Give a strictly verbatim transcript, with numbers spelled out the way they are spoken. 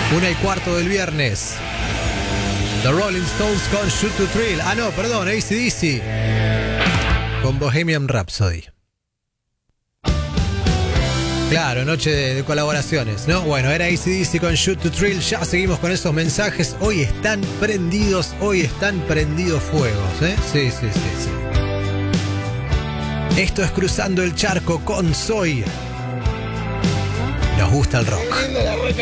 Una y cuarto del viernes. The Rolling Stones con Shoot to Thrill. Ah, no, perdón, A C D C con Bohemian Rhapsody. Claro, noche de, de colaboraciones, ¿no? Bueno, era A C D C con Shoot to Thrill. Ya seguimos con esos mensajes. Hoy están prendidos, hoy están prendidos fuegos, ¿eh? Sí, sí, sí, sí. Esto es Cruzando el Charco con Soy. Nos gusta el rock.